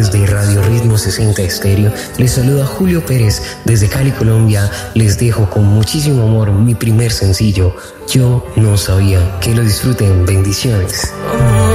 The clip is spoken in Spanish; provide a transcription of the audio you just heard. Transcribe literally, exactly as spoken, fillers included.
de Radio Ritmo sesenta Estéreo, les saluda Julio Pérez desde Cali, Colombia. Les dejo con muchísimo amor mi primer sencillo, Yo No Sabía. Que lo disfruten, bendiciones.